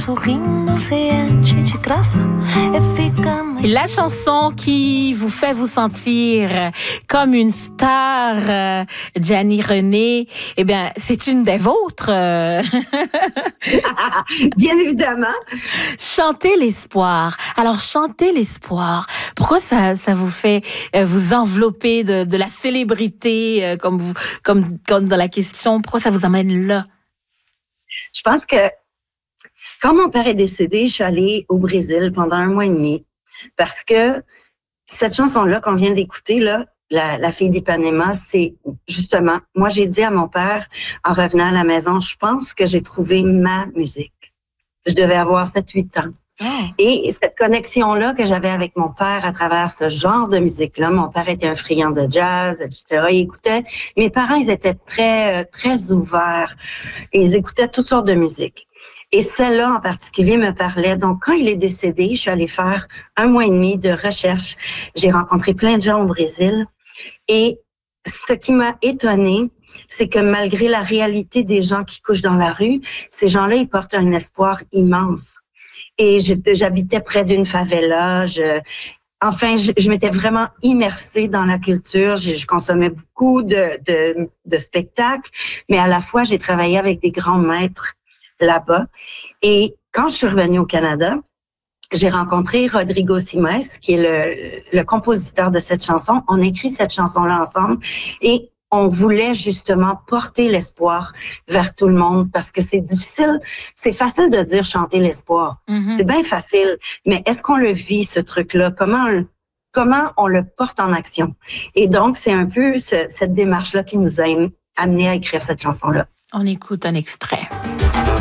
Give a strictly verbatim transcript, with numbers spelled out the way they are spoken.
La chanson qui vous fait vous sentir comme une star, euh, Gianni René, eh bien, c'est une des vôtres. euh. Bien évidemment. Chantez l'espoir. Alors, chantez l'espoir. Pourquoi ça, ça vous fait euh, vous envelopper de, de la célébrité, euh, comme, vous, comme, comme dans la question? Pourquoi ça vous amène là? Je pense que quand mon père est décédé, je suis allée au Brésil pendant un mois et demi parce que cette chanson-là qu'on vient d'écouter, là, la, la fille d'Ipanema, c'est justement, moi j'ai dit à mon père en revenant à la maison, je pense que j'ai trouvé ma musique. Je devais avoir sept huit ans. Oh. Et cette connexion-là que j'avais avec mon père à travers ce genre de musique-là, mon père était un friand de jazz, et cetera. Il écoutait, mes parents, ils étaient très, très ouverts et ils écoutaient toutes sortes de musique. Et celle-là en particulier me parlait. Donc, quand il est décédé, je suis allée faire un mois et demi de recherche. J'ai rencontré plein de gens au Brésil. Et ce qui m'a étonnée, c'est que malgré la réalité des gens qui couchent dans la rue, ces gens-là, ils portent un espoir immense. Et j'habitais près d'une favela. Je, enfin, je, je m'étais vraiment immersée dans la culture. Je, je consommais beaucoup de, de, de spectacles, mais à la fois, j'ai travaillé avec des grands maîtres là-bas. Et quand je suis revenue au Canada, j'ai rencontré Rodrigo Simes, qui est le, le compositeur de cette chanson. On écrit cette chanson-là ensemble et on voulait justement porter l'espoir vers tout le monde parce que c'est difficile, c'est facile de dire chanter l'espoir. Mm-hmm. C'est bien facile, mais est-ce qu'on le vit, ce truc-là? Comment on, comment on le porte en action? Et donc, c'est un peu ce, cette démarche-là qui nous a amené à écrire cette chanson-là. On écoute un extrait.